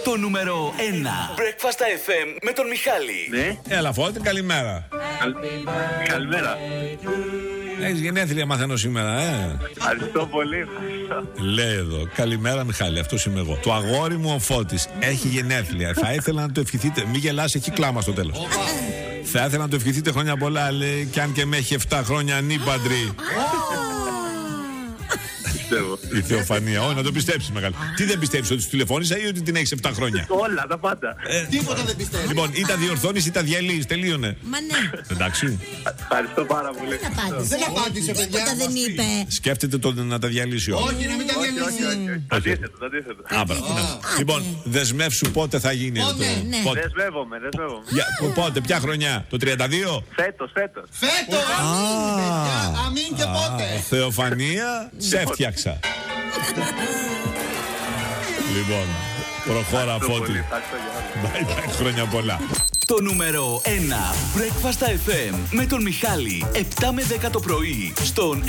Το νούμερο 1 Breakfast FM με τον Μιχάλη. Ναι. Έλα, Φώτη, καλημέρα. Καλημέρα. Έχεις γενέθλια, μαθαίνω σήμερα, Ευχαριστώ πολύ. Λέει εδώ, καλημέρα Μιχάλη, αυτός είμαι εγώ. Το αγόρι μου ο Φώτης έχει γενέθλια. Θα ήθελα να το ευχηθείτε. Μην γελάς, έχει κλάμα στο τέλος. Θα ήθελα να το ευχηθείτε χρόνια πολλά, λέει, κι αν και με έχει 7 χρόνια ανήπαντρη. Η Θεοφανία, όχι να το πιστέψεις μεγάλο. Τι δεν πιστεύεις, ότι σου τηλεφώνησα ή ότι την έχεις 7 χρόνια? Όλα, τα πάντα. Τίποτα δεν πιστεύω. Λοιπόν, ή τα διορθώνεις ή τα διαλύεις, τελείωνε. Μα ναι. Εντάξει. Ευχαριστώ πάρα πολύ. Δεν απάντησε, παιδιά. Τίποτα δεν είπε. Σκέφτεται να τα διαλύσει όλα. Όχι, να μην τα διαλύσει. Το αντίθετο. Λοιπόν, δεσμεύσου πότε θα γίνει αυτό. Ναι. Δεσμεύομαι. Πότε, ποια χρονιά, το 32? Φέτος. Φέτος. Αμήν και πότε. Θεοφανία, σε έφτιαξα. Λοιπόν, προχώρα Φώτη. Bye, χρόνια πολλά. Το νούμερο 1 Breakfast FM με τον Μιχάλη. 7 με 10 το πρωί στον